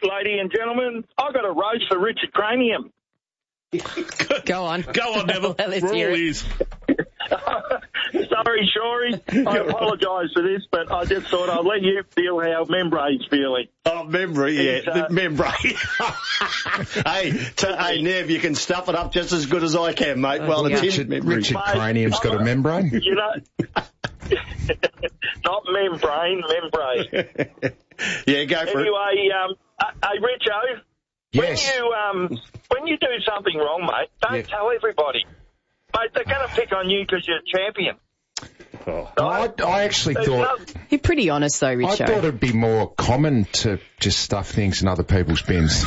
lady and gentlemen. I've got a roast for Richard Cranium. Go on. Go on, Neville. Let's We're all hear it. ears. Sorry, Shorey. I apologise for this, but I just thought I'd let you feel how Membrane's feeling. Oh, Membrane, yeah. Membrane. Hey, Nev, you can stuff it up just as good as I can, mate. Well, it's in Richard Cranium's got a membrane. You know, not membrane. Yeah, go for it. Anyway, hey, Richo. Yes. When you do something wrong, mate, don't tell everybody. Mate, they're going to pick on you because you're a champion. I actually thought... You're pretty honest, though, Richo. I thought it'd be more common to just stuff things in other people's bins.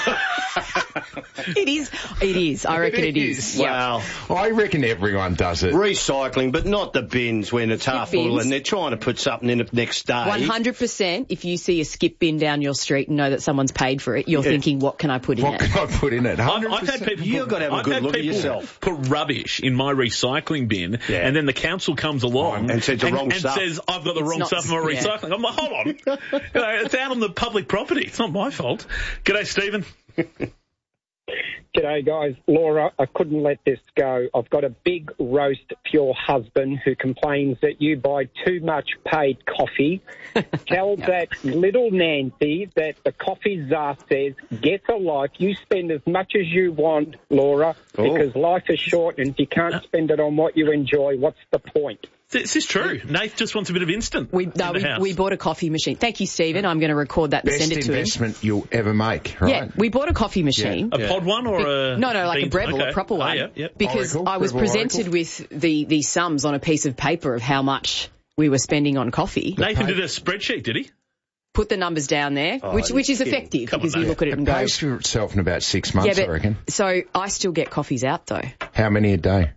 It is. I reckon it is. Wow. I reckon everyone does it. Recycling, but not the bins when it's half full bins. and they're trying to put something in it next day. 100%. If you see a skip bin down your street and know that someone's paid for it, you're thinking, what can I put in it? What can I put in it? I've had people. You've got to have a good look at yourself. Put rubbish in my recycling bin, and then the council comes along and says the wrong stuff. says I've got the wrong stuff in my recycling. I'm like, hold on, it's out on the public property. It's not my fault. G'day, Stephen. G'day, guys. Laura, I couldn't let this go. I've got a big roast for your husband who complains that you buy too much paid coffee. Tell that little Nancy that the coffee czar says, get a life. You spend as much as you want, Laura, because life is short, and if you can't spend it on what you enjoy, what's the point? This is true. Nath just wants a bit of instant. We bought a coffee machine. Thank you, Stephen. I'm going to record that and send it to him. Best investment you'll ever make, right? Yeah, we bought a coffee machine. A pod one or a... No, like a Breville, a proper one. Because I was presented with the sums on a piece of paper of how much we were spending on coffee. Nathan did a spreadsheet, did he? Put the numbers down there, which is effective because you look at it and It go... pays for itself in about 6 months, I reckon. So I still get coffees out, though. How many a day?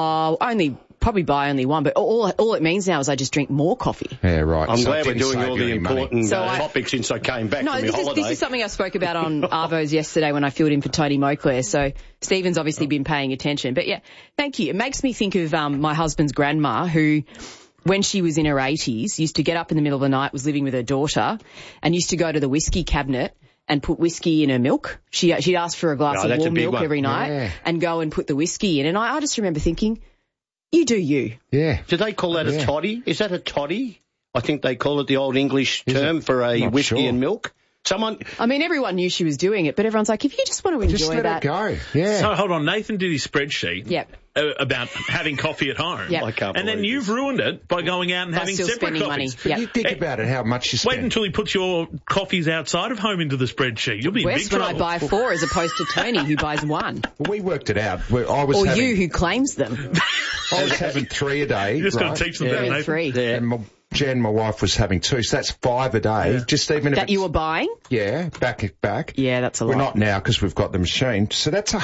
Probably buy only one, but all it means now is I just drink more coffee. Yeah, right. I'm so glad we're doing all the important topics since I came back from your holiday. This is something I spoke about on Arvos yesterday when I filled in for Tony Moclair. So Stephen's obviously been paying attention. But yeah, thank you. It makes me think of my husband's grandma who, when she was in her 80s, used to get up in the middle of the night, was living with her daughter, and used to go to the whiskey cabinet and put whiskey in her milk. She'd ask for a glass of warm milk every night and go and put the whiskey in. And I just remember thinking, you do you. Yeah. Do they call that a toddy? Is that a toddy? I think they call it the old English term for a whiskey and milk. Everyone knew she was doing it, but everyone's like, if you just want to enjoy just let that. it go. Yeah. So hold on, Nathan did his spreadsheet. Yep. About having coffee at home. Yep. And then you've ruined it by going out and having separate coffees. Money. Yep. You think about it, how much you spend. Wait until he puts your coffees outside of home into the spreadsheet. You'll be in big trouble. When I buy 4 as opposed to Tony who buys 1. Well, we worked it out. You who claims them. I was having 3 a day. You're just going to teach them that, Nathan. 3. Yeah. And Jan, my wife, was having 2, so that's 5 a day. Yeah. Just even that you were buying? Yeah, back. Yeah, that's a lot. We're not now because we've got the machine. So that's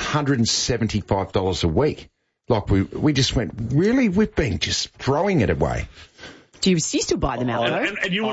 $175 a week. Like we just went, really? We've been just throwing it away. Do you still buy them out, though? And you and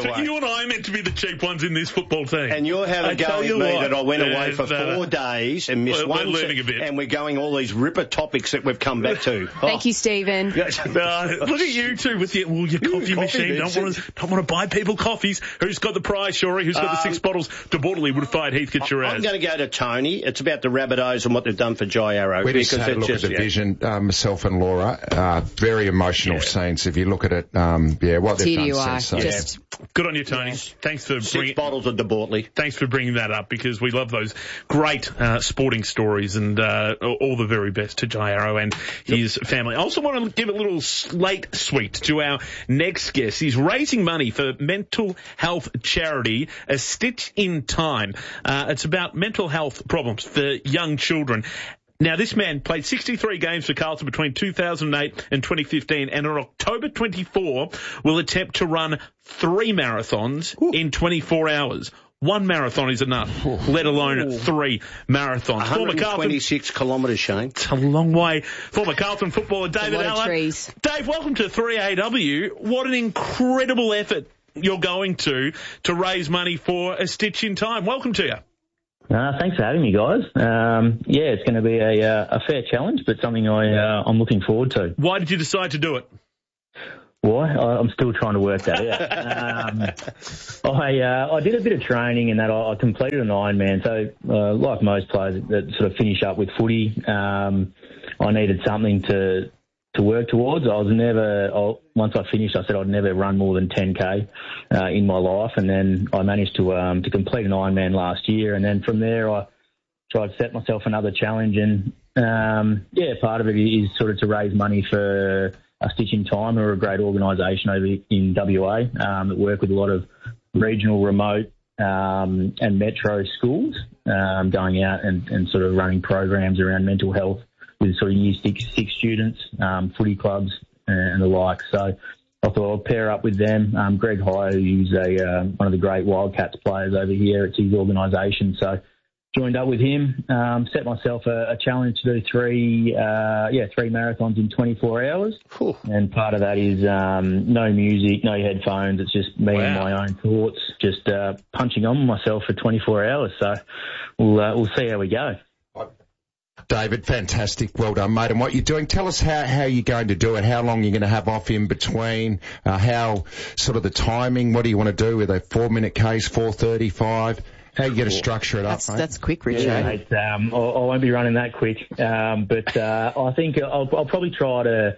I meant to be the cheap ones in this football team. And you're having a go at me that I went away for 4 days and missed one. Learning a bit. And we're going all these ripper topics that we've come back to. Thank you, Stephen. Look at you two with your coffee machine. Don't want to buy people coffees. Who's got the prize, Shorey? Who's got the 6 bottles? De Bordeley would have fired Heathcote Shiraz. I'm going to go to Tony. It's about the Rabbitohs and what they've done for Jai Arrow. We just had a look at the vision, myself and Laura. Very emotional scenes. If you look at it, what they've done. Just good on you, Tony. Thanks for 6 bottles of De Bordeley. Thanks for bringing that up because we love those great sporting stories and all the very best to Jai Arrow and his family. I also want to give a little slate sweet to our next guest. He's raising money for mental health charity, A Stitch in Time. It's about mental health problems for young children. Now, this man played 63 games for Carlton between 2008 and 2015, and on October 24 will attempt to run 3 marathons in 24 hours. 1 marathon is enough, let alone 3 marathons. 126 kilometres, Shane. It's a long way. Former Carlton footballer David Allen. Dave, welcome to 3AW. What an incredible effort you're going to raise money for A Stitch in Time. Welcome to you. Thanks for having me, guys. It's going to be a fair challenge, but something I'm looking forward to. Why did you decide to do it? Why? I'm still trying to work that out. I did a bit of training in that. I completed an Ironman. So, like most players that sort of finish up with footy, I needed something to work towards. Once I finished, I said I'd never run more than 10K in my life, and then I managed to complete an Ironman last year, and then from there I tried to set myself another challenge, and part of it is sort of to raise money for a Stitch in Time, who are a great organisation over in WA that work with a lot of regional, remote and metro schools, going out and sort of running programs around mental health with sort of year six students, footy clubs and the like. So I thought I'd pair up with them. Greg Hire, who's one of the great Wildcats players over here, it's his organisation. So joined up with him, set myself a challenge to do three marathons in 24 hours. Whew. And part of that is no music, no headphones. It's just me and my own thoughts, just punching on myself for 24 hours. So we'll see how we go. David, fantastic. Well done, mate. And what you're doing, tell us how you're going to do it, how long you're going to have off in between, how sort of the timing, what do you want to do with a 4-minute case, 4:35? How are you going to structure it up, mate? That's quick, Richard. Yeah, mate, I won't be running that quick. But I think I'll probably try to...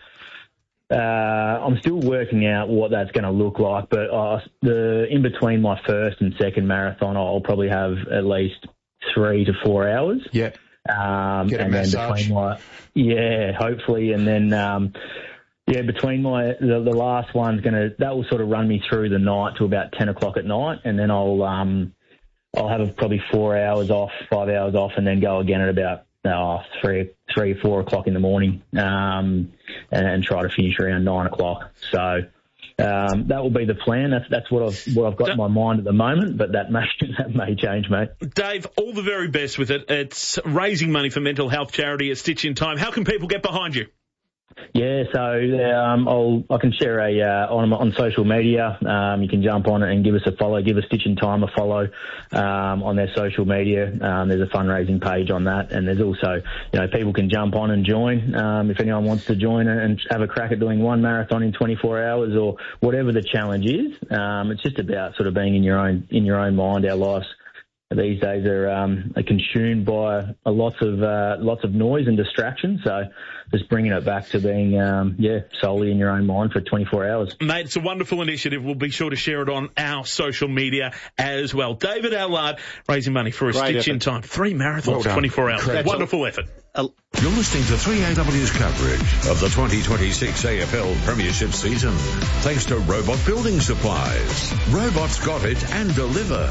I'm still working out what that's going to look like, but in between my first and second marathon, I'll probably have at least 3 to 4 hours. Yeah. Get a massage. Hopefully, and then between the last one's that will sort of run me through the night to about 10 o'clock at night, and then I'll have probably 4 hours off, 5 hours off, and then go again at about 3, 4 o'clock in the morning, and try to finish around 9 o'clock. So that will be the plan. That's what I've got in my mind at the moment, but that may change, mate. Dave, all the very best with it. It's raising money for mental health charity at Stitch in Time. How can people get behind you? Yeah, so I can share on social media. You can jump on it and give us a follow. Give a Stitch in Time a follow on their social media. There's a fundraising page on that, and there's also people can jump on and join if anyone wants to join and have a crack at doing one marathon in 24 hours or whatever the challenge is. It's just about sort of being in your own mind. Our lives these days are consumed by lots of noise and distraction. So just bringing it back to being solely in your own mind for 24 hours. Mate, it's a wonderful initiative. We'll be sure to share it on our social media as well. David Allard raising money for a Stitch in Time. 3 marathons, 24 hours. Incredible. Wonderful effort. You're listening to 3AW's coverage of the 2026 AFL Premiership season. Thanks to Robot Building Supplies. Robots got it and deliver.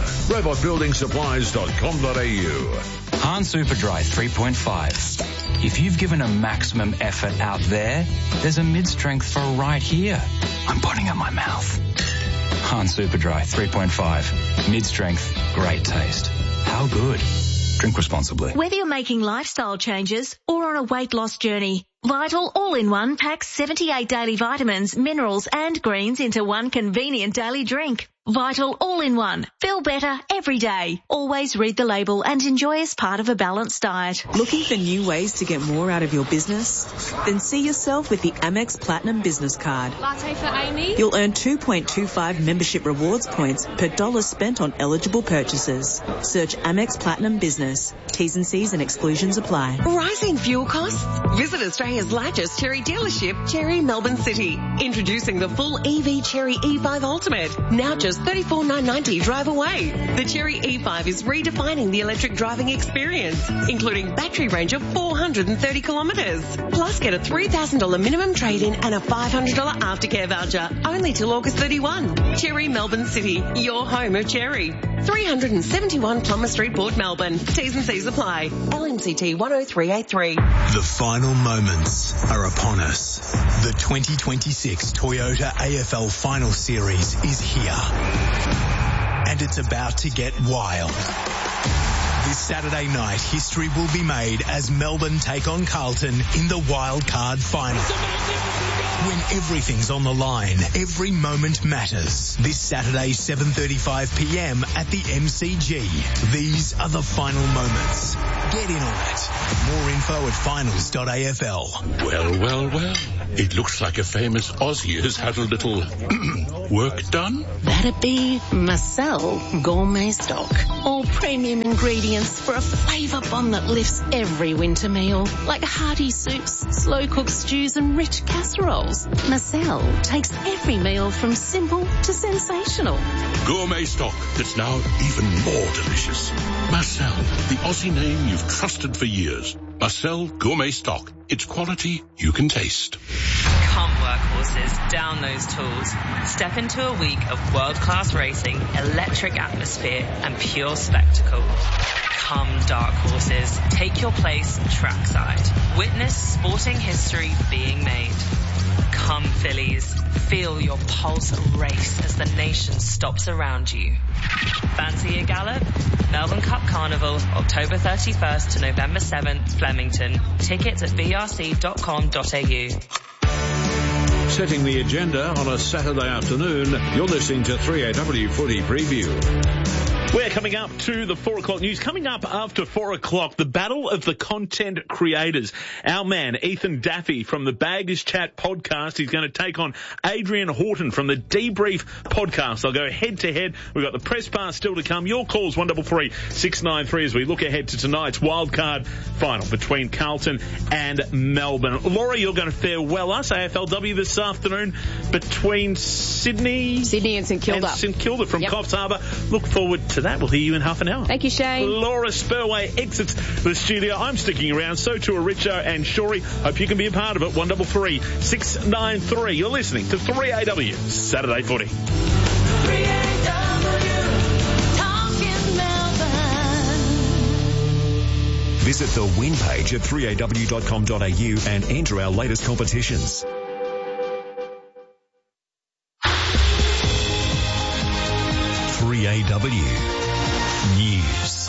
robotbuildingsupplies.com.au. Han Superdry 3.5. If you've given a maximum effort out there's a mid-strength for right here. I'm putting in my mouth. Han Superdry 3.5. Mid-strength, great taste. How good? Drink responsibly. Whether you're making lifestyle changes or on a weight loss journey, Vital All-in-One packs 78 daily vitamins, minerals and greens into one convenient daily drink. Vital All-in-One. Feel better every day. Always read the label and enjoy as part of a balanced diet. Looking for new ways to get more out of your business? Then see yourself with the Amex Platinum Business Card. Latte for Amy. You'll earn 2.25 membership rewards points per dollar spent on eligible purchases. Search Amex Platinum Business. T's and C's and exclusions apply. Rising fuel costs? Visit Australia's largest Chery dealership, Chery Melbourne City. Introducing the full EV Chery E5 Ultimate. Now just $34,990 drive away. The Chery E5 is redefining the electric driving experience, including battery range of 430 kilometres. Plus get a $3,000 minimum trade-in and a $500 aftercare voucher, only till August 31. Chery Melbourne City, your home of Chery. 371 Plummer Street, Port Melbourne. T's and C's apply. LMCT 10383. The final moments are upon us. The 2026 Toyota AFL Final Series is here. And it's about to get wild. This Saturday night, history will be made as Melbourne take on Carlton in the wild card final. When everything's on the line, every moment matters. This Saturday, 7:35pm at the MCG. These are the final moments. Get in on it. More info at finals.afl. Well. It looks like a famous Aussie has had a little work done. That'd be Marcel Gourmet Stock. All premium ingredients for a flavour bomb that lifts every winter meal. Like hearty soups, slow-cooked stews and rich casseroles. Marcel takes every meal from simple to sensational. Gourmet stock that's now even more delicious. Marcel, the Aussie name you've trusted for years. Marcel Gourmet Stock. It's quality you can taste. Come workhorses, down those tools. Step into a week of world-class racing, electric atmosphere and pure spectacle. Come dark horses, take your place trackside. Witness sporting history being made. Come fillies, feel your pulse race as the nation stops around you. Fancy a gallop? Melbourne Cup Carnival, October 31st to November 7th, Flemington. Tickets at vrc.com.au. Setting the agenda on a Saturday afternoon, you're listening to 3AW Footy Preview. We're coming up to the 4 o'clock news. Coming up after 4 o'clock, the battle of the content creators. Our man, Ethan Daffy from the Baggers Chat podcast, he's going to take on Adrian Horton from the Debrief podcast. They'll go head to head. We've got the press pass still to come. Your calls 133 693 as we look ahead to tonight's wildcard final between Carlton and Melbourne. Laura, you're going to farewell us, AFLW, this afternoon between Sydney and St Kilda. From Coffs Harbour. Look forward to that. We'll hear you in half an hour. Thank you, Shane. Laura Spurway exits the studio. I'm sticking around. So too are Richo and Shorey. Hope you can be a part of it. 133 693. You're listening to 3AW Saturday Footy. 3AW, talking Melbourne. Visit the win page at 3aw.com.au and enter our latest competitions. News.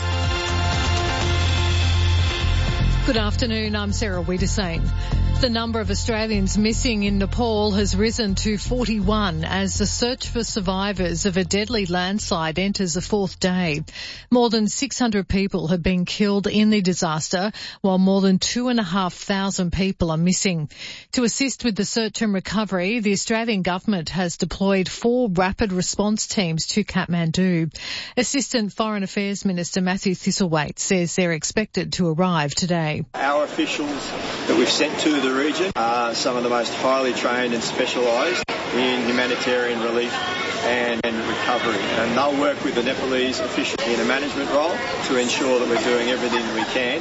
Good afternoon, I'm Sarah Wiedersane. The number of Australians missing in Nepal has risen to 41 as the search for survivors of a deadly landslide enters a fourth day. More than 600 people have been killed in the disaster, while more than 2,500 people are missing. To assist with the search and recovery, the Australian government has deployed 4 rapid response teams to Kathmandu. Assistant Foreign Affairs Minister Matthew Thistlethwaite says they're expected to arrive today. Our officials that we've sent to the region are some of the most highly trained and specialised in humanitarian relief and recovery. And they'll work with the Nepalese officials in a management role to ensure that we're doing everything we can.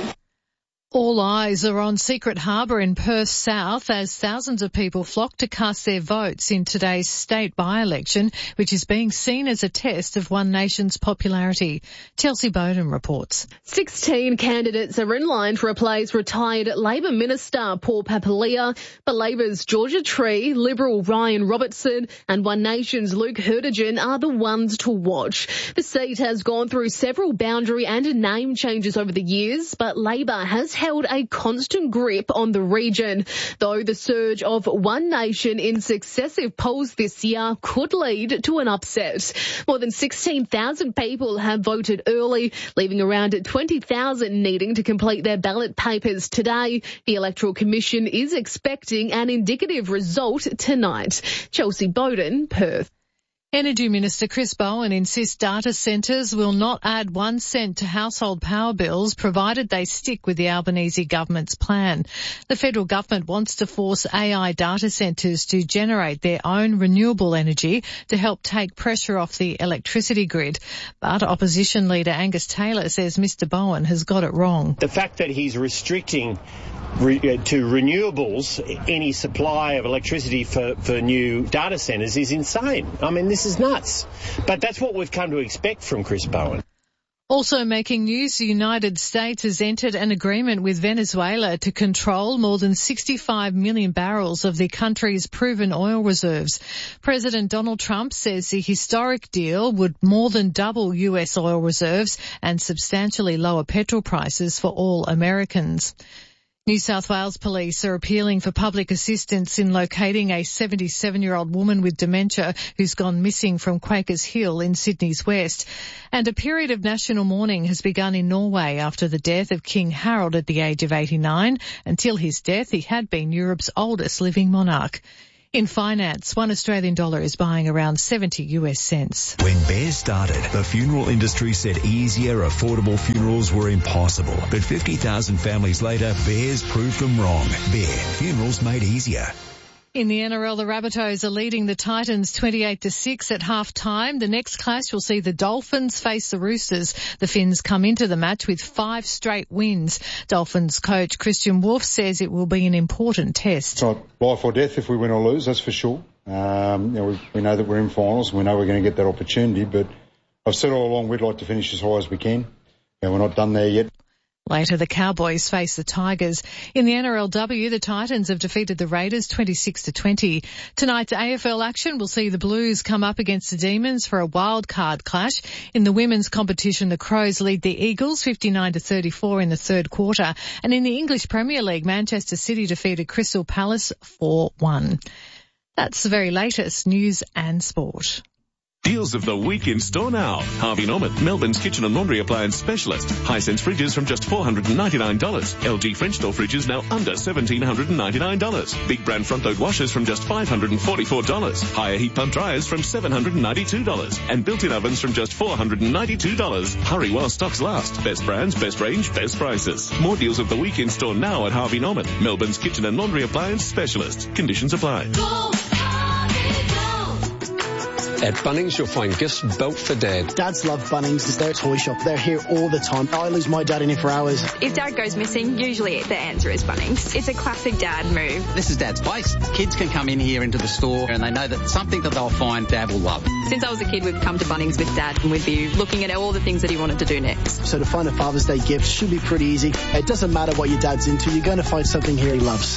All eyes are on Secret Harbour in Perth South as thousands of people flock to cast their votes in today's state by-election, which is being seen as a test of One Nation's popularity. Chelsea Bowden reports. 16 candidates are in line to replace retired Labor Minister Paul Papalia, but Labor's Georgia Tree, Liberal Ryan Robertson and One Nation's Luke Hertigan are the ones to watch. The seat has gone through several boundary and name changes over the years, but Labor has held a constant grip on the region, though the surge of One Nation in successive polls this year could lead to an upset. More than 16,000 people have voted early, leaving around 20,000 needing to complete their ballot papers today. The Electoral Commission is expecting an indicative result tonight. Chelsea Bowden, Perth. Energy Minister Chris Bowen insists data centres will not add 1 cent to household power bills provided they stick with the Albanese government's plan. The federal government wants to force AI data centres to generate their own renewable energy to help take pressure off the electricity grid. But opposition leader Angus Taylor says Mr Bowen has got it wrong. The fact that he's restricting to renewables any supply of electricity for new data centres is insane. I mean, this is nuts. But that's what we've come to expect from Chris Bowen. Also making news, the United States has entered an agreement with Venezuela to control more than 65 million barrels of the country's proven oil reserves. President Donald Trump says the historic deal would more than double US oil reserves and substantially lower petrol prices for all Americans. New South Wales police are appealing for public assistance in locating a 77-year-old woman with dementia who's gone missing from Quakers Hill in Sydney's west. And a period of national mourning has begun in Norway after the death of King Harold at the age of 89. Until his death, he had been Europe's oldest living monarch. In finance, $1 Australian is buying around 70 US cents. When Bears started, the funeral industry said easier, affordable funerals were impossible. But 50,000 families later, Bears proved them wrong. Bear, funerals made easier. In the NRL, the Rabbitohs are leading the Titans 28-6 at half-time. The next clash will see the Dolphins face the Roosters. The Finns come into the match with 5 straight wins. Dolphins coach Christian Wolf says it will be an important test. It's not life or death if we win or lose, that's for sure. We know that we're in finals. We know we're going to get that opportunity, but I've said all along we'd like to finish as high as we can. We're not done there yet. Later, the Cowboys face the Tigers. In the NRLW, the Titans have defeated the Raiders 26-20. Tonight's AFL action will see the Blues come up against the Demons for a wild card clash. In the women's competition, the Crows lead the Eagles 59-34 in the third quarter. And in the English Premier League, Manchester City defeated Crystal Palace 4-1. That's the very latest news and sport. Deals of the week in store now. Harvey Norman, Melbourne's kitchen and laundry appliance specialist. Hisense fridges from just $499. LG French door fridges now under $1,799. Big brand front load washers from just $544. Higher heat pump dryers from $792. And built-in ovens from just $492. Hurry while stocks last. Best brands, best range, best prices. More deals of the week in store now at Harvey Norman, Melbourne's kitchen and laundry appliance specialist. Conditions apply. At Bunnings, you'll find gifts built for Dad. Dads love Bunnings. It's their toy shop. They're here all the time. I lose my dad in here for hours. If Dad goes missing, usually the answer is Bunnings. It's a classic Dad move. This is Dad's place. Kids can come in here into the store and they know that something that they'll find Dad will love. Since I was a kid, we've come to Bunnings with Dad and we'd be looking at all the things that he wanted to do next. So to find a Father's Day gift should be pretty easy. It doesn't matter what your dad's into. You're going to find something here he loves.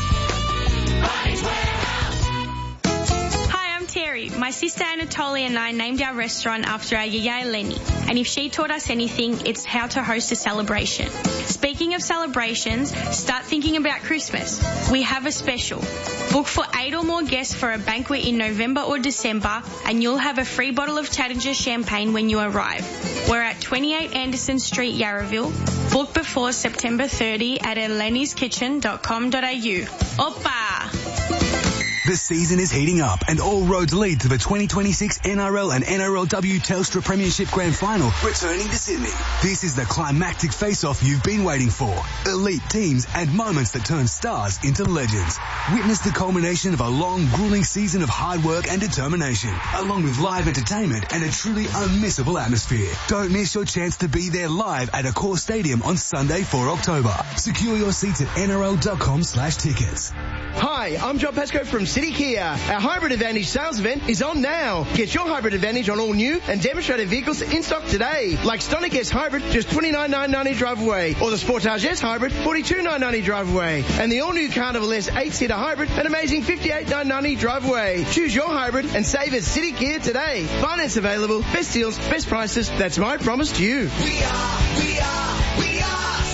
My sister Anatolia and I named our restaurant after our yaya Lenny, and if she taught us anything, it's how to host a celebration. Speaking of celebrations, start thinking about Christmas. We have a special. Book for 8 or more guests for a banquet in November or December, and you'll have a free bottle of Challenger champagne when you arrive. We're at 28 Anderson Street, Yarraville. Book before September 30 at eleniskitchen.com.au. Oppa! The season is heating up and all roads lead to the 2026 NRL and NRLW Telstra Premiership Grand Final returning to Sydney. This is the climactic face-off you've been waiting for. Elite teams and moments that turn stars into legends. Witness the culmination of a long, grueling season of hard work and determination, along with live entertainment and a truly unmissable atmosphere. Don't miss your chance to be there live at Accor Stadium on Sunday, 4 October. Secure your seats at nrl.com/tickets. Hi, I'm John Pascoe from City Kia. Our Hybrid Advantage sales event is on now. Get your Hybrid Advantage on all new and demonstrated vehicles in stock today. Like Stonic S Hybrid, just $29,990 drive away. Or the Sportage S Hybrid, $42,990 drive away. And the all-new Carnival S 8-seater Hybrid, an amazing $58,990 drive away. Choose your hybrid and save at City Kia today. Finance available, best deals, best prices. That's my promise to you. We are City Kia.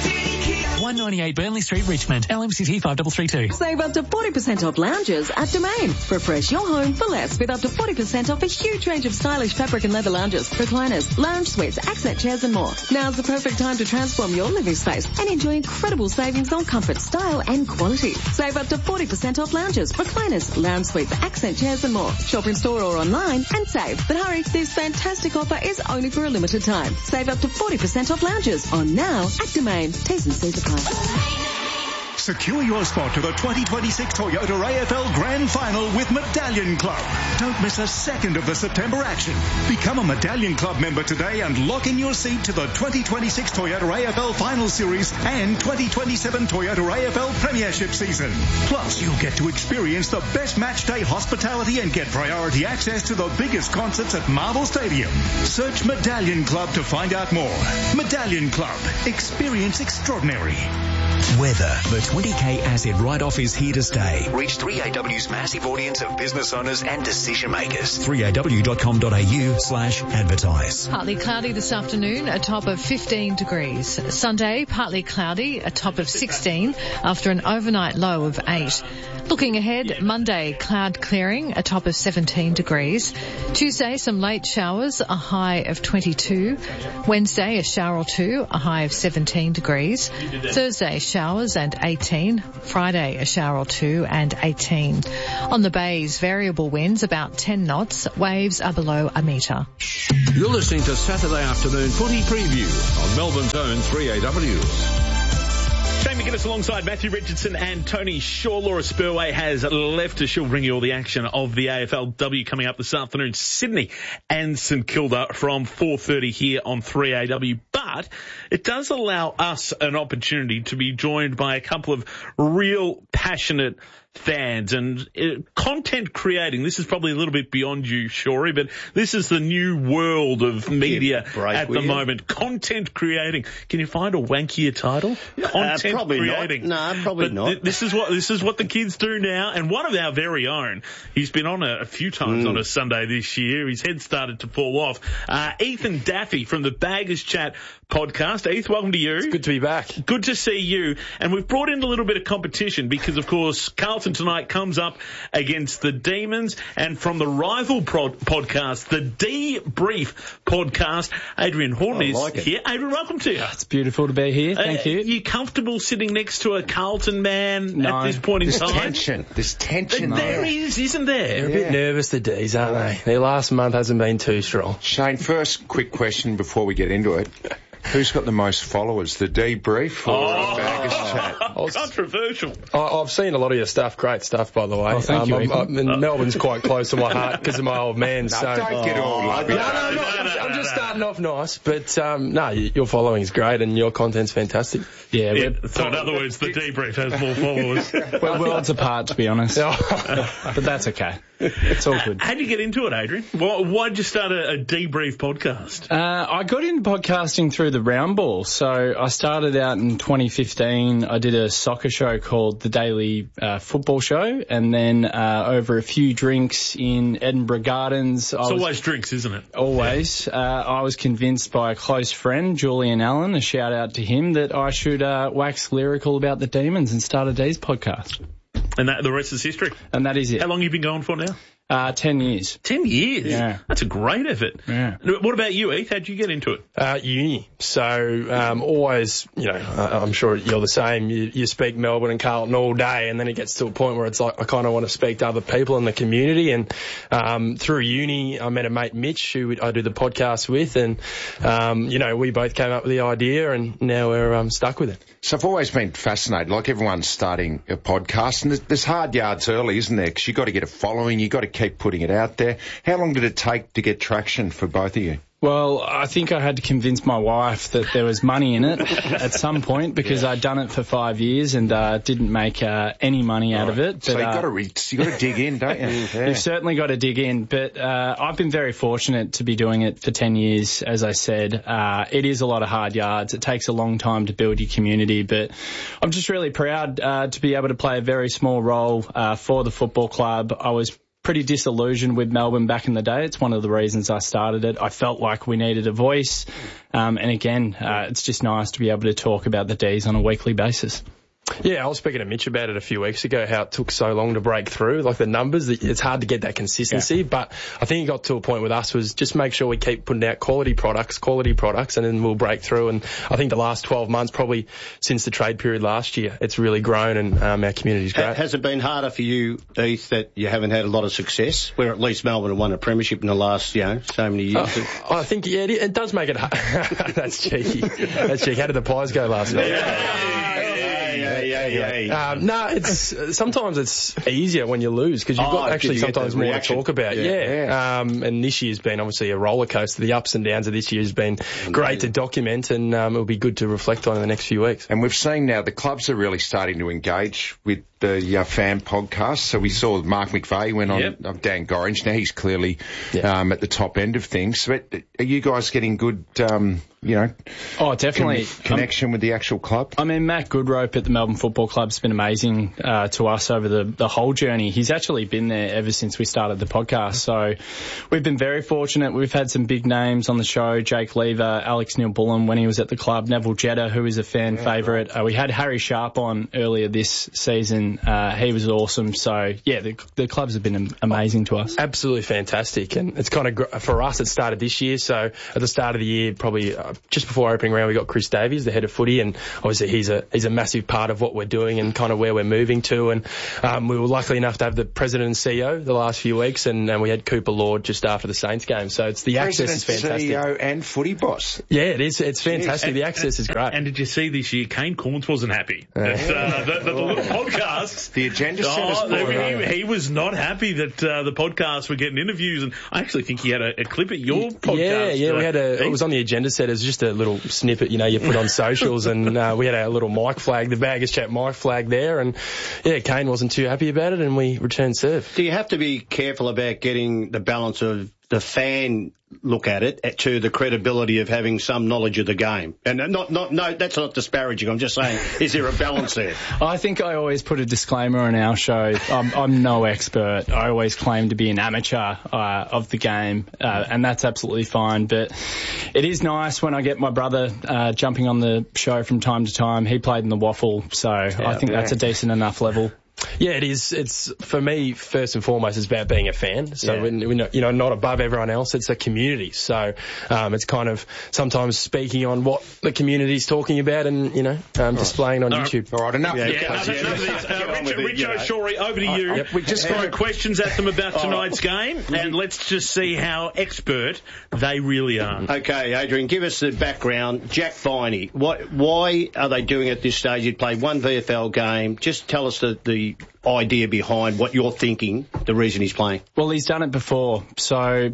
198 Burnley Street, Richmond. LMCT 5332. Save up to 40% off lounges at Domain. Refresh your home for less with up to 40% off a huge range of stylish fabric and leather lounges, recliners, lounge suites, accent chairs and more. Now's the perfect time to transform your living space and enjoy incredible savings on comfort, style and quality. Save up to 40% off lounges, recliners, lounge suites, accent chairs and more. Shop in store or online and save. But hurry, this fantastic offer is only for a limited time. Save up to 40% off lounges on now at Domain. T's and C's apply. Secure your spot to the 2026 Toyota AFL Grand Final with Medallion Club. Don't miss a second of the September action. Become a Medallion Club member today and lock in your seat to the 2026 Toyota AFL Final Series and 2027 Toyota AFL Premiership season. Plus, you'll get to experience the best match day hospitality and get priority access to the biggest concerts at Marvel Stadium. Search Medallion Club to find out more. Medallion Club. Experience extraordinary. Weather. The 20K asset write-off is here to stay. Reach 3AW's massive audience of business owners and decision makers. 3aw.com.au/advertise. Partly cloudy this afternoon, a top of 15 degrees. Sunday, partly cloudy, a top of 16 after an overnight low of 8. Looking ahead, Monday, cloud clearing, a top of 17 degrees. Tuesday, some late showers, a high of 22. Wednesday, a shower or two, a high of 17 degrees. Thursday, showers and 18. Friday, a shower or two and 18. On the bays, variable winds about 10 knots. Waves are below a metre. You're listening to Saturday Afternoon Footy Preview on Melbourne's own 3AW. Shane McGuinness alongside Matthew Richardson and Tony Shaw. Laura Spurway has left us. She'll bring you all the action of the AFLW coming up this afternoon. Sydney and St Kilda from 4:30 here on 3AW. But it does allow us an opportunity to be joined by a couple of real passionate fans and content creating. This is probably a little bit beyond you, Shorey, but this is the new world of media at the moment. Content creating. Can you find a wankier title? Content probably creating. Not. No, probably not. This is what the kids do now, and one of our very own. He's been on a few times on a Sunday this year. His head started to fall off. Ethan Daffy from the Baggers Chat podcast. Heath, welcome to you. It's good to be back. Good to see you. And we've brought in a little bit of competition because, of course, Carlton tonight comes up against the Demons. And from the rival podcast, the Debrief podcast, Adrian Horton is here. Adrian, welcome to you. It's beautiful to be here. Thank you. Are you comfortable sitting next to a Carlton man at this point in time? There's tension there. There is, isn't there? They're a bit nervous, the D's, aren't they? Their last month hasn't been too strong. Shane, first quick question before we get into it. Who's got the most followers, the Debrief or Baggers Chat? Controversial. I've seen a lot of your stuff. Great stuff, by the way. Thank you. Melbourne's quite close to my heart because of my old man. Don't get all like that. I'm just starting off nice, but your following is great and your content's fantastic. Yeah. So in other words, the Debrief has more followers. We're worlds apart, to be honest. But that's okay. It's all good. How did you get into it, Adrian? Why did you start a Debrief podcast? I got into podcasting through the round ball. So I started out in 2015. I did a soccer show called The Daily Football Show, and then over a few drinks in Edinburgh Gardens. It's always drinks, isn't it? Always. I was convinced by a close friend, Julian Allen, a shout out to him, that I should wax lyrical about the Demons and start a D's podcast. And the rest is history. And that is it. How long have you been going for now? 10 years. 10 years? Yeah. That's a great effort. Yeah. What about you, Heath? How'd you get into it? Uni. So, always, I'm sure you're the same. You speak Melbourne and Carlton all day, and then it gets to a point where it's like, I kind of want to speak to other people in the community. And, through uni, I met a mate, Mitch, who I do the podcast with, and, we both came up with the idea, and now we're, stuck with it. So I've always been fascinated, like everyone's starting a podcast, and there's hard yards early, isn't there? Because you've got to get a following, you've got to keep putting it out there. How long did it take to get traction for both of you? Well, I think I had to convince my wife that there was money in it at some point because I'd done it for 5 years and didn't make any money out of it. But, so you got to dig in, don't you? Yeah. You've certainly got to dig in. But I've been very fortunate to be doing it for 10 years, as I said. It is a lot of hard yards. It takes a long time to build your community. But I'm just really proud to be able to play a very small role for the football club. I was pretty disillusioned with Melbourne back in the day. It's one of the reasons I started it. I felt like we needed a voice. And again, it's just nice to be able to talk about the D's on a weekly basis. Yeah, I was speaking to Mitch about it a few weeks ago, how it took so long to break through, like the numbers. It's hard to get that consistency, but I think it got to a point with us was just make sure we keep putting out quality products, and then we'll break through. And I think the last 12 months, probably since the trade period last year, it's really grown and our community's great. Has it been harder for you, Heath, that you haven't had a lot of success, where at least Melbourne have won a premiership in the last, so many years? I think, it does make it hard. That's cheeky. How did the Pies go last night? Sometimes it's easier when you lose because you've got actually sometimes more to talk about. And this year's been obviously a roller coaster. The ups and downs of this year has been great to document, and it'll be good to reflect on in the next few weeks. And we've seen now the clubs are really starting to engage with the fan podcast. So we saw Mark McVeigh went on Dan Gorringe. Now he's clearly at the top end of things. But are you guys getting good Oh, definitely. Connection with the actual club? I mean, Matt Goodrope at the Melbourne Football Club's been amazing to us over the whole journey. He's actually been there ever since we started the podcast. So we've been very fortunate. We've had some big names on the show, Jake Lever, Alex Neil-Bullen when he was at the club, Neville Jetta, who is a fan favourite. We had Harry Sharp on earlier this season. He was awesome. So, yeah, the clubs have been amazing to us. Absolutely fantastic. And it's kind of, for us, it started this year. So at the start of the year, probably just before opening round, we got Chris Davies, the head of footy, and obviously he's a massive part of what we're doing and kind of where we're moving to. And we were lucky enough to have the president and CEO the last few weeks, and we had Cooper Lord just after the Saints game. So it's the access is fantastic. CEO and footy boss. Yeah, it is. It's fantastic. The access is great. And did you see this year, Kane Corns wasn't happy. The little podcasts. The agenda setters. He was not happy that the podcasts were getting interviews, and I actually think he had a clip at your podcast. Yeah, we had it was on the agenda setters, just a little snippet, you put on socials, and we had a little mic flag, the Baggers Chat mic flag there, and Kane wasn't too happy about it, and we returned serve. Do you have to be careful about getting the balance of the fan look at it to the credibility of having some knowledge of the game? And no, that's not disparaging. I'm just saying, is there a balance there? I think I always put a disclaimer on our show. I'm no expert. I always claim to be an amateur of the game, and that's absolutely fine. But it is nice when I get my brother jumping on the show from time to time. He played in the Waffle, so I think that's a decent enough level. Yeah, it is. It's, for me, first and foremost, it's about being a fan. So we're not above everyone else. It's a community. So it's kind of sometimes speaking on what the community's talking about and, displaying on YouTube. All right, enough. Richo Shorey, over to you. Yep, we just throw questions at them about tonight's game, and let's just see how expert they really are. Okay, Adrian, give us the background. Jack Viney, why are they doing it at this stage? You'd played one VFL game. Just tell us the idea behind what you're thinking, the reason he's playing. Well, he's done it before. So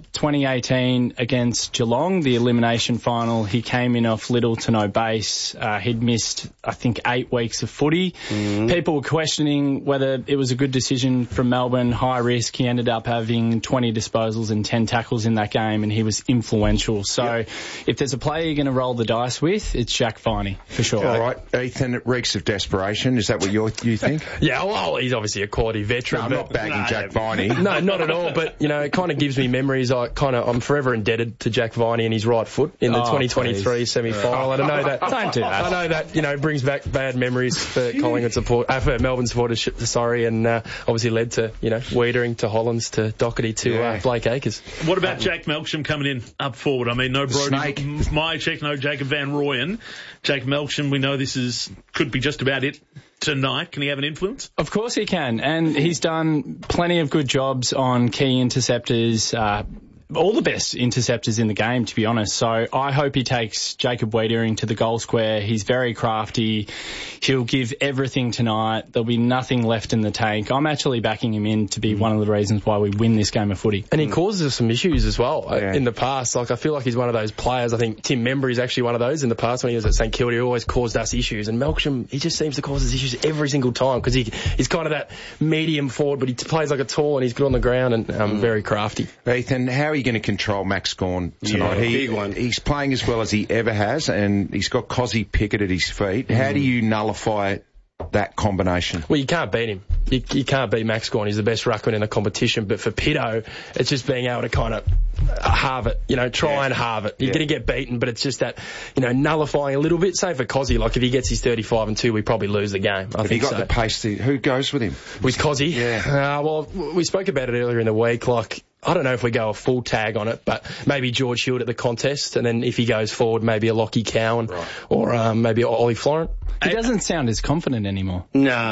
2018 against Geelong, the elimination final, he came in off little to no base. He'd missed, I think, 8 weeks of footy. People were questioning whether it was a good decision from Melbourne, high risk. He ended up having 20 disposals and 10 tackles in that game, and he was influential. So if there's a player you're going to roll the dice with, it's Jack Viney, for sure. All right, Ethan, it reeks of desperation. Is that what you think? Yeah, well, he's obviously a quality veteran. No, I'm not bagging Jack Viney. No, not at all. But, it kind of gives me memories. I'm forever indebted to Jack Viney and his right foot in the 2023 semi-final. And I know that. Don't do that. I know that, brings back bad memories for Collingwood for Melbourne supporters, and obviously led to, Wiedering to Hollands to Doherty to Blake Acres. What about Jack Melksham coming in up forward? I mean, no Brody Myercheck, no Jacob Van Rooyen. Jake Melksham, we know could be just about it tonight. Can he have an influence? Of course he can, and he's done plenty of good jobs on key interceptors, all the best interceptors in the game, to be honest. So I hope he takes Jacob Wiedering to the goal square. He's very crafty. He'll give everything tonight. There'll be nothing left in the tank. I'm actually backing him in to be one of the reasons why we win this game of footy. And he causes us some issues as well in the past. I feel like he's one of those players. I think Tim Membry is actually one of those in the past when he was at St Kilda. He always caused us issues. And Melksham, he just seems to cause us issues every single time because he's kind of that medium forward, but he plays like a tall and he's good on the ground and very crafty. Ethan, how are you going to control Max Gawn tonight? Big one. He's playing as well as he ever has, and he's got Cozzy Pickett at his feet. How do you nullify that combination? Well, you can't beat him. You can't beat Max Gawn. He's the best ruckman in the competition. But for Pitto, it's just being able to kind of halve it, try and halve it. You're going to get beaten, but it's just that, nullifying a little bit. Say for Cozzy, like if he gets his 35 and 2, we probably lose the game. I think he got the pace. Who goes with him? With Cozzy? Yeah. Well, we spoke about it earlier in the week. Like, I don't know if we go a full tag on it, but maybe George Hewitt at the contest, and then if he goes forward, maybe a Lockie Cowan or maybe Ollie Florent. He doesn't sound as confident anymore.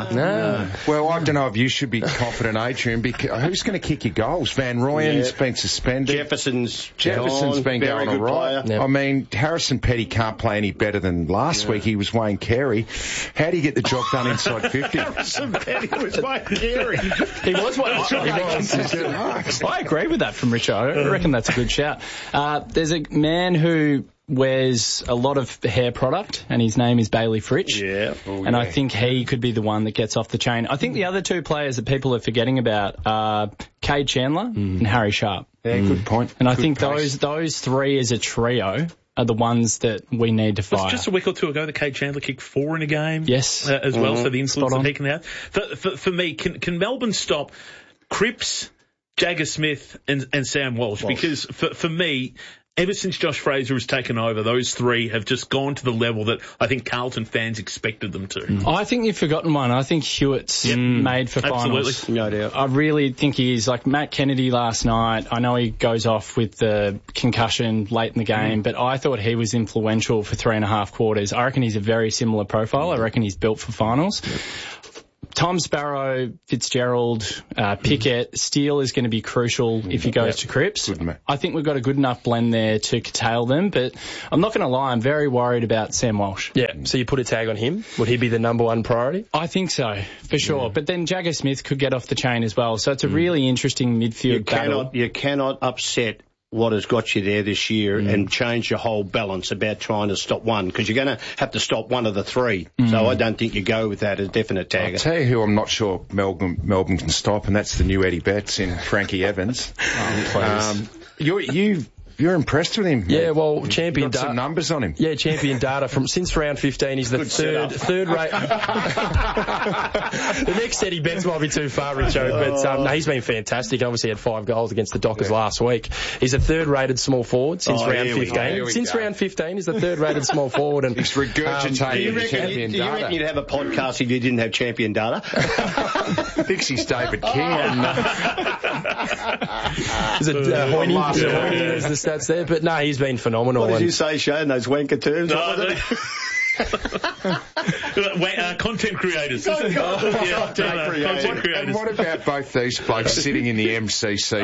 No. Well, I don't know if you should be confident, Adrian, because who's going to kick your goals? Van Rooyen's been suspended. Jefferson's been going all right. Yep. I mean, Harrison Petty can't play any better than last week. He was Wayne Carey. How do you get the job done inside 50? Harrison Petty was Wayne Carey. He was Wayne Carey. I agree with that from Richo. I reckon that's a good shout. There's a man who wears a lot of hair product, and his name is Bailey Fritsch. I think he could be the one that gets off the chain. I think the other two players that people are forgetting about are Cade Chandler and Harry Sharp. Yeah, good point. And I think those three as a trio are the ones that we need to fire. Was it just a week or two ago that Kate Chandler kicked 4 in a game? Yes. As well, so the influence that he can have. For me, can Melbourne stop Cripps, Jagger Smith and Sam Walsh? Because for me, ever since Josh Fraser has taken over, those three have just gone to the level that I think Carlton fans expected them to. I think you've forgotten one. I think Hewitt's made for finals. Absolutely. No doubt. I really think he is. Like Matt Kennedy last night, I know he goes off with the concussion late in the game, but I thought he was influential for 3.5 quarters. I reckon he's a very similar profile. I reckon he's built for finals. Tom Sparrow, Fitzgerald, Pickett, Steele is going to be crucial if he goes to Cripps. I think we've got a good enough blend there to curtail them, but I'm not going to lie, I'm very worried about Sam Walsh. Yeah, so you put a tag on him? Would he be the number one priority? I think so, for sure. Yeah. But then Jagger Smith could get off the chain as well, so it's a really interesting midfield battle. You cannot upset what has got you there this year and change your whole balance about trying to stop one, because you're going to have to stop one of the three. So I don't think you go with that as definite tagger. I'll tell you who I'm not sure Melbourne can stop, and that's the new Eddie Betts in Frankie Evans. You're impressed with him. Yeah, well, champion data. Some numbers on him. Yeah, champion data from since round 15. He's the third rate. The next Eddie Betts might be too far, Richo, but no, he's been fantastic. Obviously, had 5 goals against the Dockers last week. He's a third-rated small forward since round 15. Since round 15, he's the third-rated small forward, and he's regurgitating the champion data. Do you reckon you'd have a podcast if you didn't have champion data? Dixie's David King. Is it Hoyne? There's the stats there, but no, he's been phenomenal. What did you say, Shane? Those wanker terms? Content creators. Content creators. And what about both these blokes sitting in the MCC?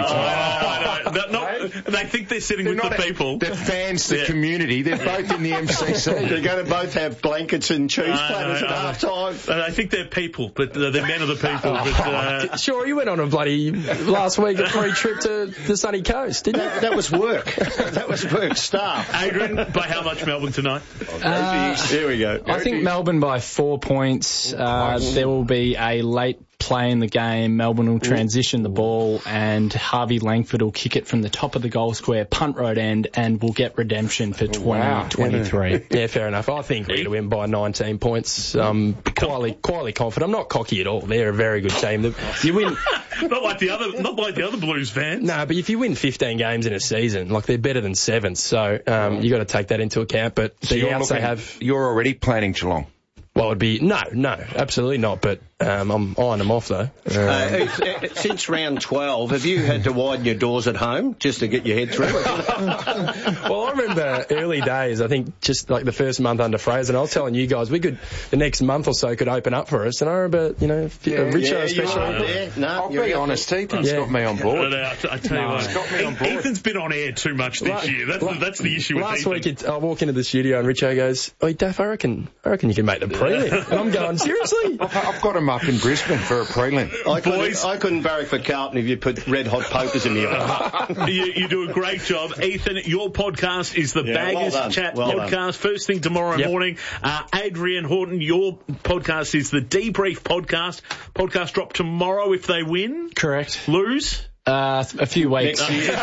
They think they're sitting with the people. They're fans, the community. They're both in the MCC. They're going to both have blankets and cheese platters at half time. I think they're people, but they're men of the people. But, sure, you went on a bloody last week a free trip to the sunny coast, didn't you? That was work. That was work. Staff. Adrian, by how much Melbourne tonight? Here we go. I think Melbourne by 4 points. There will be a late play in the game. Melbourne will transition the ball, and Harvey Langford will kick it from the top of the goal square, punt road end, and we'll get redemption for 20-23. Yeah, fair enough. I think we're going to win by 19 points. Quietly confident. I'm not cocky at all. They're a very good team. You win. Not like the other Blues fans. No, but if you win 15 games in a season, like they're better than 7th, so you got to take that into account. But so you're already planning Geelong. Well, it'd be no, absolutely not. But I'm eyeing them off though. Since round 12, have you had to widen your doors at home just to get your head through? Well, I remember early days. I think just like the first month under Fraser, and I was telling you guys the next month or so could open up for us. And I remember, Richo especially. I'll be honest, Ethan's got me on board. I tell you what, got me on board. Ethan's been on air too much this year. That's the issue. Last with week, I walk into the studio and Richo goes, "Oh, Daff, I reckon you can make the prelim." And I'm going, seriously? I've got him up in Brisbane for a prelim. I couldn't barrack for Carlton if you put red hot pokers in the eye. You do a great job. Ethan, your podcast is the Baggers Chat podcast. First thing tomorrow morning. Adrian Horton, your podcast is the Debrief podcast. Podcast drop tomorrow if they win. Correct. Lose? A few weeks. Just need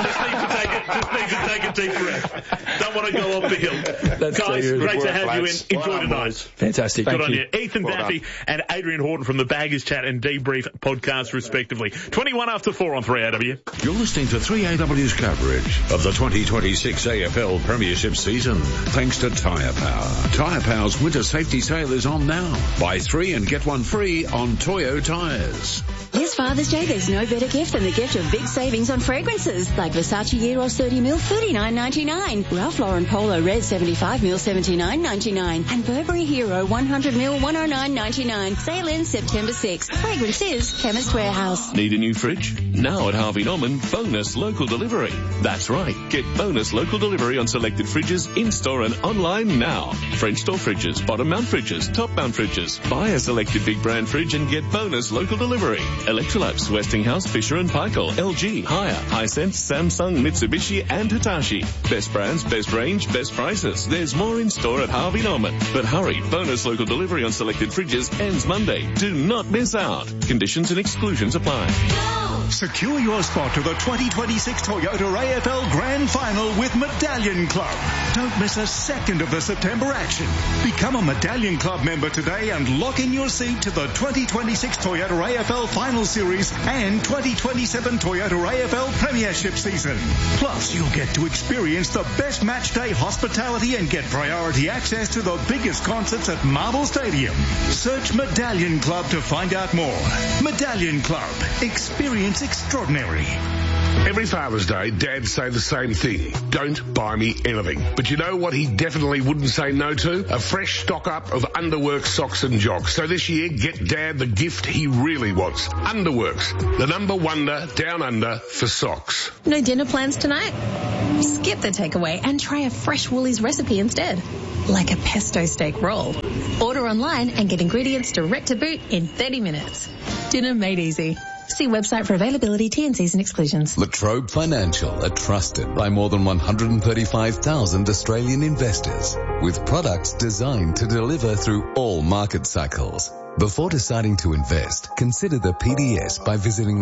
to take a deep breath. Don't want to go off the hill. Guys, great to have you in. Enjoy tonight. Fantastic. Good on you. Ethan Daffy and Adrian Horton from the Baggers Chat and Debrief podcast, respectively. 21 after 4 on 3AW. You're listening to 3AW's coverage of the 2026 AFL Premiership season, thanks to Tyre Power. Tyre Power's winter safety sale is on now. Buy 3 and get 1 free on Toyo tyres. This Father's Day, there's no better gift than the gift of big savings on fragrances, like Versace Eros 30ml, $39.99. Ralph Lauren Polo Red 75ml, $79.99. And Burberry Hero 100ml, $109.99. Sale ends September 6th. Fragrance is Chemist Warehouse. Need a new fridge? Now at Harvey Norman, bonus local delivery. That's right. Get bonus local delivery on selected fridges, in-store and online now. French door fridges, bottom mount fridges, top mount fridges. Buy a selected big brand fridge and get bonus local delivery. Electrolux, Westinghouse, Fisher & Paykel, LG, Haier, Hisense, Samsung, Mitsubishi and Hitachi. Best brands, best range, best prices. There's more in store at Harvey Norman. But hurry, bonus local delivery on selected fridges ends Monday. Do not miss out. Conditions and exclusions apply. Secure your spot to the 2026 Toyota AFL Grand Final with Medallion Club. Don't miss a second of the September action. Become a Medallion Club member today and lock in your seat to the 2026 Toyota AFL Final Series and 2027 Toyota AFL Premiership season. Plus, you'll get to experience the best match day hospitality and get priority access to the biggest concerts at Marvel Stadium. Search Medallion Club to find out more. Medallion Club. Experience extraordinary. Every Father's Day, dads say the same thing. Don't buy me anything. But you know what he definitely wouldn't say no to? A fresh stock up of Underworks socks and jogs. So this year, get Dad the gift he really wants. Underworks, the number wonder down under for socks. No dinner plans tonight? Skip the takeaway and try a fresh Woolies recipe instead. Like a pesto steak roll. Order online and get ingredients direct to boot in 30 minutes. Dinner made easy. See website for availability, T&Cs and exclusions. La Trobe Financial are trusted by more than 135,000 Australian investors with products designed to deliver through all market cycles. Before deciding to invest, consider the PDS by visiting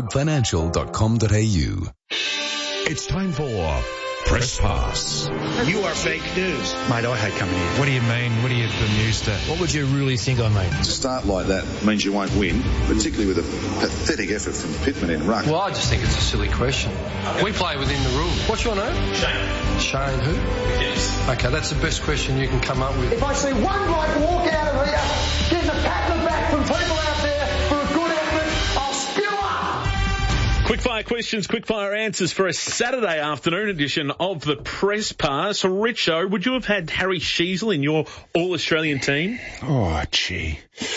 latrobefinancial.com.au. It's time for Press Pass. You are fake news. Mate, I hate coming here. What do you mean? What are you bemused at? What would you really think I mean? To start like that means you won't win, particularly with a pathetic effort from Pittman in ruck. Well, I just think it's a silly question. We play within the rules. What's your name? Shane. Shane who? Yes. Okay, that's the best question you can come up with. If I see one bloke walk out of here, getting a pat on the back from people out there for a good effort, I'll spew up. Quickfire questions, quickfire answers for a Saturday afternoon edition of the Press Pass. Richo, would you have had Harry Sheezel in your All-Australian team? Oh, gee.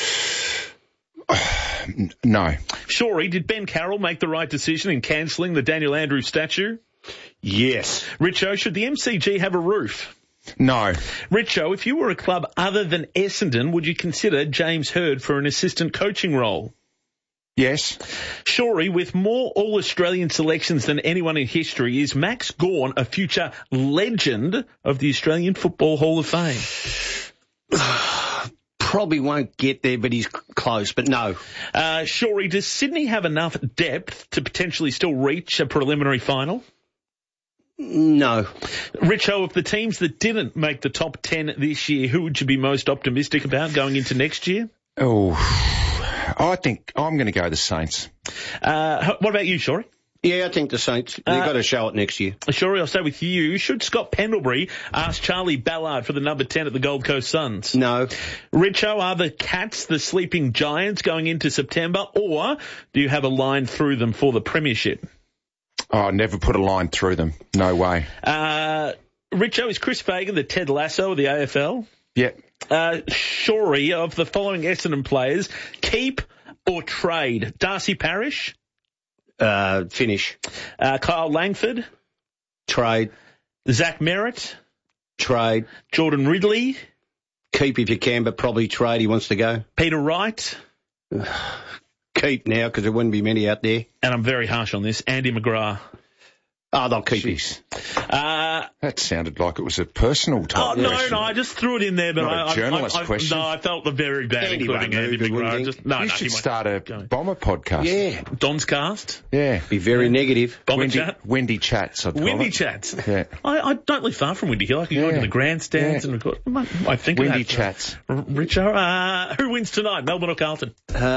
No. Shorey, did Ben Carroll make the right decision in cancelling the Daniel Andrews statue? Yes. Richo, should the MCG have a roof? No. Richo, if you were a club other than Essendon, would you consider James Hird for an assistant coaching role? Yes. Shorey, with more All-Australian selections than anyone in history, is Max Gawn a future legend of the Australian Football Hall of Fame? Probably won't get there, but he's close, but no. Shorey, does Sydney have enough depth to potentially still reach a preliminary final? No. Richo, of the teams that didn't make the top 10 this year, who would you be most optimistic about going into next year? Oh, I think I'm going to go the Saints. What about you, Shorey? Yeah, I think the Saints. They've got to show it next year. Shorey, I'll stay with you. Should Scott Pendlebury ask Charlie Ballard for the number 10 at the Gold Coast Suns? No. Richo, are the Cats the sleeping giants going into September, or do you have a line through them for the premiership? Oh, never put a line through them. No way. Richo, is Chris Fagan the Ted Lasso of the AFL? Yep. Shorey, of the following Essendon players, keep or trade? Darcy Parish? Finish. Kyle Langford? Trade. Zach Merritt? Trade. Jordan Ridley? Keep if you can, but probably trade. He wants to go. Peter Wright? Keep now, because there wouldn't be many out there. And I'm very harsh on this. Andy McGrath? Oh, they'll keep his. That sounded like it was a personal type. Oh, no, I just threw it in there, but not a journalist question. No, I felt the very bad including Andy McGrath. You should start a Bomber podcast. Yeah. Don's Cast? Yeah. Be very negative. Bomber Chat? Windy Chats, I'd call Windy it. Chats? Yeah. I don't live far from Windy Hill. I can go into the grandstands and record. I think Windy Chats. Richo, who wins tonight, Melbourne or Carlton?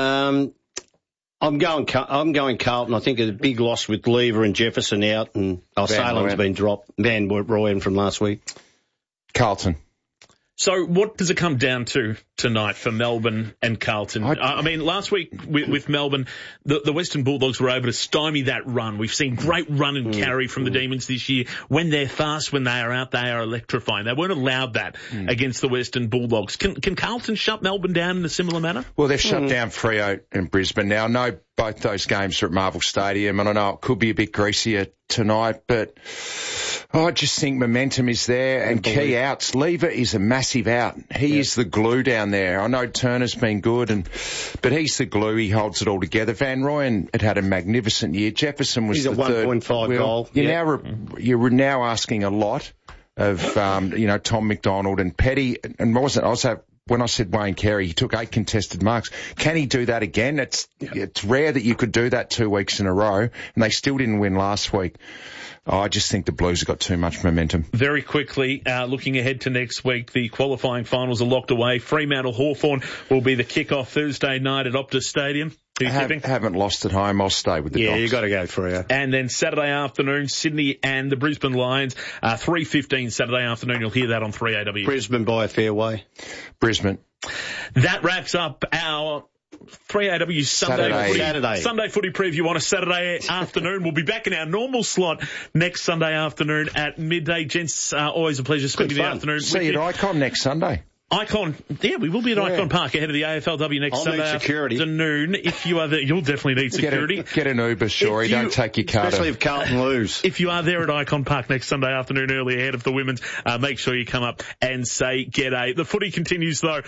I'm going Carlton. I think a big loss with Lever and Jefferson out, and Salem's been dropped. Van Rooyen from last week. Carlton. So what does it come down to tonight for Melbourne and Carlton? I mean, last week with Melbourne, the Western Bulldogs were able to stymie that run. We've seen great run and carry from the Demons this year. When they're fast, when they are out, they are electrifying. They weren't allowed that against the Western Bulldogs. Can Carlton shut Melbourne down in a similar manner? Well, they've shut down Freo and Brisbane. Now, I know both those games are at Marvel Stadium, and I know it could be a bit greasier tonight, but I just think momentum is there and key outs. Lever is a massive out. He is the glue down down there. I know Turner's been good, but he's the glue. He holds it all together. Van Rooyen had a magnificent year. Jefferson was the third. He's a 1.5 goal. You're now asking a lot of, Tom McDonald and Petty, and when I said Wayne Carey, he took 8 contested marks. Can he do that again? It's rare that you could do that 2 weeks in a row, and they still didn't win last week. I just think the Blues have got too much momentum. Very quickly, looking ahead to next week, the qualifying finals are locked away. Fremantle Hawthorn will be the kick-off Thursday night at Optus Stadium. Haven't lost at home. I'll stay with the Docs. Yeah, you got to go for it. And then Saturday afternoon, Sydney and the Brisbane Lions, 3:15 Saturday afternoon. You'll hear that on 3AW. Brisbane by a fair way. Brisbane. That wraps up our 3AW Sunday footy preview on a Saturday afternoon. We'll be back in our normal slot next Sunday afternoon at midday. Gents, always a pleasure spending the afternoon. See you at Icon next Sunday. Icon, we will be at Icon Park ahead of the AFLW next Sunday afternoon. If you are there, you'll definitely need security. Get an Uber, Shorey. Don't take your car. Especially if Carlton lose. If you are there at Icon Park next Sunday afternoon, early ahead of the women's, make sure you come up and say g'day. The footy continues though